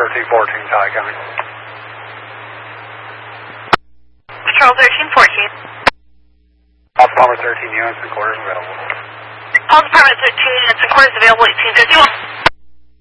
1314, Ty coming. Patrol 1314. All Department 13 units and quarters available. All Department 13 units and quarters available 1851.